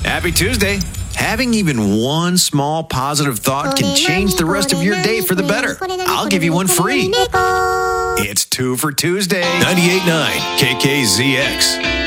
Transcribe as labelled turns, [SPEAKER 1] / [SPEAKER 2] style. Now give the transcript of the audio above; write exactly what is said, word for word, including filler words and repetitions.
[SPEAKER 1] Happy Tuesday. Having even one small positive thought can change the rest of your day for the better. I'll give you one free. It's two for Tuesday.
[SPEAKER 2] ninety-eight point nine K K Z X.